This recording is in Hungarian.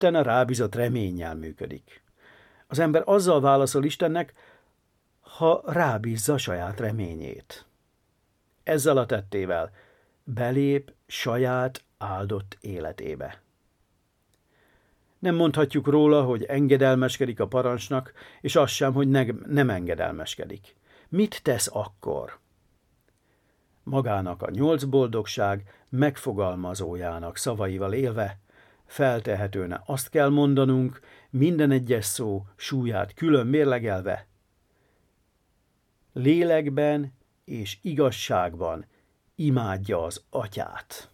Isten a rábízott reménnyel működik. Az ember azzal válaszol Istennek, ha rábízza saját reményét. Ezzel a tettével belép saját áldott életébe. Nem mondhatjuk róla, hogy engedelmeskedik a parancsnak, és az sem, hogy nem engedelmeskedik. Mit tesz akkor? Magának a 8 boldogság megfogalmazójának szavaival élve, feltehetően azt kell mondanunk, minden egyes szó súlyát külön mérlegelve: lélekben és igazságban imádja az Atyát.